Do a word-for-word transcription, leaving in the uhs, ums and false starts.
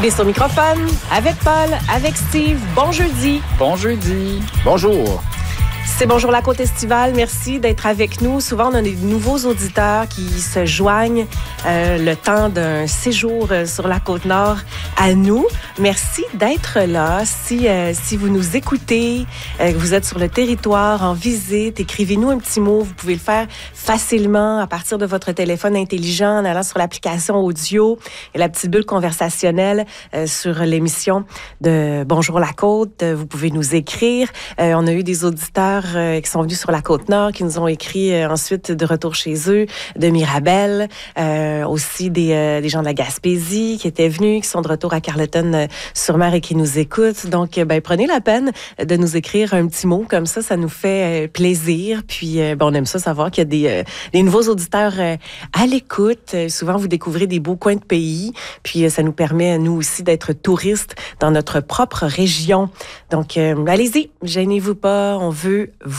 Des sur microphone, avec Paul, avec Steve. Bon jeudi. Bon jeudi. Bonjour. C'est Bonjour la Côte estivale. Merci d'être avec nous. Souvent, on a des nouveaux auditeurs qui se joignent euh, le temps d'un séjour euh, sur la Côte-Nord à nous. Merci d'être là. Si, euh, si vous nous écoutez, euh, que vous êtes sur le territoire, en visite, écrivez-nous un petit mot. Vous pouvez le faire facilement à partir de votre téléphone intelligent en allant sur l'application audio et la petite bulle conversationnelle euh, sur l'émission de Bonjour la Côte. Vous pouvez nous écrire. Euh, on a eu des auditeurs euh, qui sont venus sur la Côte-Nord, qui nous ont écrit euh, ensuite de retour chez eux, de Mirabel, euh, aussi des, euh, des gens de la Gaspésie qui étaient venus, qui sont de retour à Carleton-sur-Mer et qui nous écoutent. Donc, ben, prenez la peine de nous écrire un petit mot comme ça, ça nous fait euh, plaisir. Puis, euh, ben, on aime ça savoir qu'il y a des, euh, des nouveaux auditeurs euh, à l'écoute. Euh, souvent, vous découvrez des beaux coins de pays. Puis, euh, ça nous permet, nous aussi, d'être touristes dans notre propre région. Donc, euh, allez-y, gênez-vous pas, on veut vous